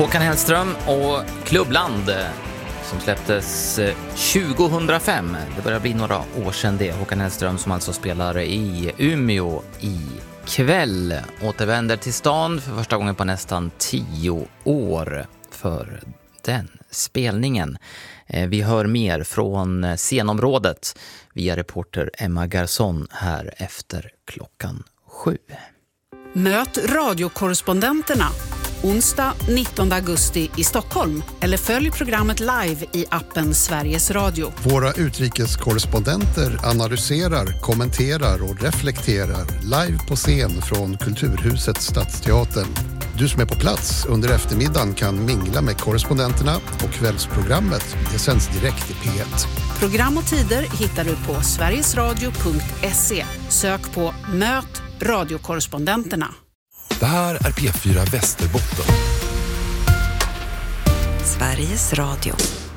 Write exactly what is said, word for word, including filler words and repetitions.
Håkan Hellström och Klubbland som släpptes tjugohundrafem. Det börjar bli några år sedan det. Håkan Hellström som alltså spelar i Umeå i kväll återvänder till stan för första gången på nästan tio år för den spelningen. Vi hör mer från scenområdet via reporter Emma Garson här efter klockan sju. Möt radiokorrespondenterna onsdag nittonde augusti i Stockholm eller följ programmet live i appen Sveriges Radio. Våra utrikeskorrespondenter analyserar, kommenterar och reflekterar live på scen från Kulturhuset Stadsteatern. Du som är på plats under eftermiddagen kan mingla med korrespondenterna och kvällsprogrammet. Det sänds direkt i P ett. Program och tider hittar du på sverigesradio punkt se. Sök på Möt radiokorrespondenterna. Det här är P fyra Västerbotten. Sveriges Radio.